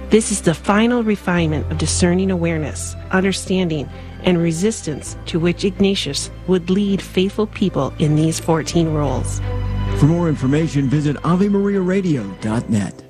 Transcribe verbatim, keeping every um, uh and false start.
This is the final refinement of discerning awareness, understanding, and resistance to which Ignatius would lead faithful people in these fourteen roles. For more information, visit Ave Maria Radio dot net.